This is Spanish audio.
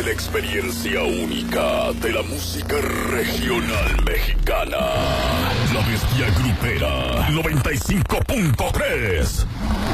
la experiencia única de la música regional mexicana. La Bestia Grupera 95.3.